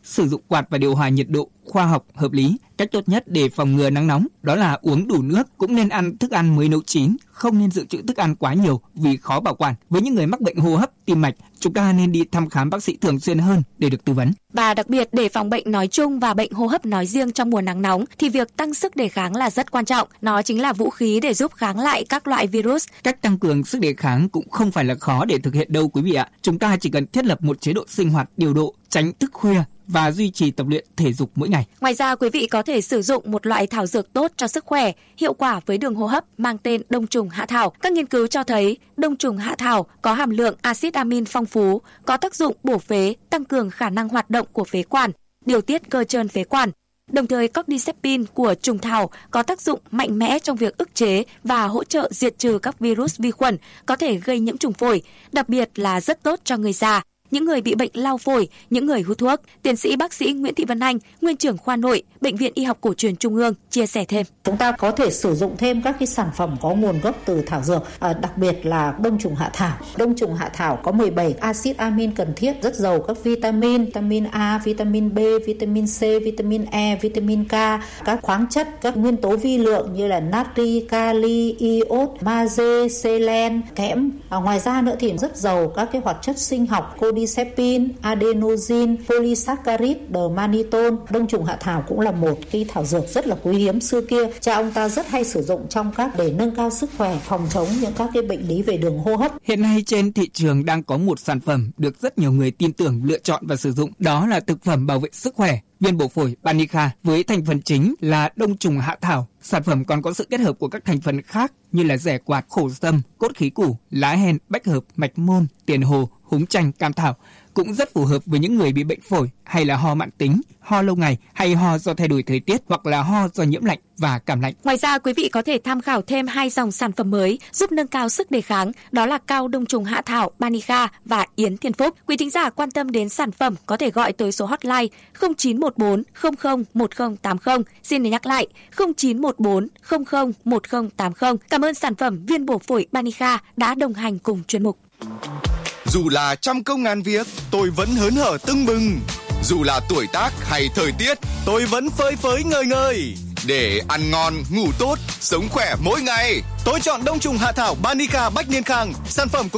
sử dụng quạt và điều hòa nhiệt độ khoa học, hợp lý. Cách tốt nhất để phòng ngừa nắng nóng đó là uống đủ nước, cũng nên ăn thức ăn mới nấu chín, không nên dự trữ thức ăn quá nhiều vì khó bảo quản. Với những người mắc bệnh hô hấp, tim mạch, chúng ta nên đi thăm khám bác sĩ thường xuyên hơn để được tư vấn. Và đặc biệt để phòng bệnh nói chung và bệnh hô hấp nói riêng trong mùa nắng nóng thì việc tăng sức đề kháng là rất quan trọng. Nó chính là vũ khí để giúp kháng lại các loại virus. Cách tăng cường sức đề kháng cũng không phải là khó để thực hiện đâu quý vị ạ. Chúng ta chỉ cần thiết lập một chế độ sinh hoạt điều độ, tránh thức khuya và duy trì tập luyện thể dục mỗi ngày. Ngoài ra, quý vị có thể sử dụng một loại thảo dược tốt cho sức khỏe, hiệu quả với đường hô hấp mang tên đông trùng hạ thảo. Các nghiên cứu cho thấy đông trùng hạ thảo có hàm lượng axit amin phong phú, có tác dụng bổ phế, tăng cường khả năng hoạt động của phế quản, điều tiết cơ trơn phế quản. Đồng thời, cordycepin của trùng thảo có tác dụng mạnh mẽ trong việc ức chế và hỗ trợ diệt trừ các virus vi khuẩn có thể gây nhiễm trùng phổi, đặc biệt là rất tốt cho người già, những người bị bệnh lao phổi, những người hút thuốc. Tiến sĩ bác sĩ Nguyễn Thị Vân Anh, nguyên trưởng khoa nội, Bệnh viện Y học Cổ truyền Trung ương chia sẻ thêm. Chúng ta có thể sử dụng thêm các cái sản phẩm có nguồn gốc từ thảo dược, đặc biệt là đông trùng hạ thảo. Đông trùng hạ thảo có 17 axit amin cần thiết, rất giàu các vitamin A, vitamin B, vitamin C, vitamin E, vitamin K, các khoáng chất, các nguyên tố vi lượng như là natri, kali, iốt, magie, selen, kẽm. Ngoài ra nữa thì rất giàu các cái hoạt chất sinh học, cordycepin, adenosine, polysaccharide, mannitol. Đông trùng hạ thảo cũng là một cái thảo dược rất là quý hiếm. Xưa kia cha ông ta rất hay sử dụng trong các để nâng cao sức khỏe, phòng chống những các cái bệnh lý về đường hô hấp. Hiện nay trên thị trường đang có một sản phẩm được rất nhiều người tin tưởng, lựa chọn và sử dụng, đó là thực phẩm bảo vệ sức khỏe, viên bổ phổi Banica với thành phần chính là đông trùng hạ thảo. Sản phẩm còn có sự kết hợp của các thành phần khác như là rẻ quạt, khổ sâm, cốt khí củ, lá hen, bách hợp, mạch môn, tiền hồ, húng chanh, cam thảo, cũng rất phù hợp với những người bị bệnh phổi hay là ho mãn tính, ho lâu ngày hay ho do thay đổi thời tiết hoặc là ho do nhiễm lạnh và cảm lạnh. Ngoài ra, quý vị có thể tham khảo thêm 2 dòng sản phẩm mới giúp nâng cao sức đề kháng, đó là cao đông trùng hạ thảo Banica và Yến Thiên Phúc. Quý thính giả quan tâm đến sản phẩm có thể gọi tới số hotline 0914 00 1080. Xin nhắc lại 0914 00 1080. Cảm ơn sản phẩm viên bổ phổi Banica đã đồng hành cùng chuyên mục. Dù là trăm công ngàn việc, tôi vẫn hớn hở tưng bừng. Dù là tuổi tác hay thời tiết, tôi vẫn phơi phới ngời ngời. Để ăn ngon, ngủ tốt, sống khỏe mỗi ngày, tôi chọn đông trùng hạ thảo Banica Bách Niên Khang, sản phẩm của